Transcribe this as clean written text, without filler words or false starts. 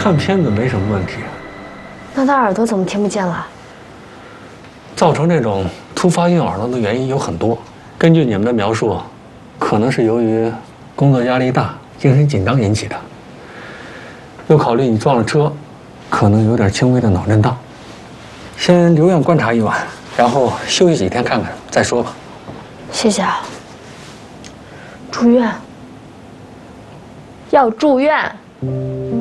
看片子没什么问题。 那他耳朵怎么听不见了？ 造成这种突发硬耳朵的原因有很多。根据你们的描述，可能是由于工作压力大、精神紧张引起的。又考虑你撞了车，可能有点轻微的脑震荡。先留院观察一晚，然后休息几天看看再说吧。 谢谢啊。住院。要住院。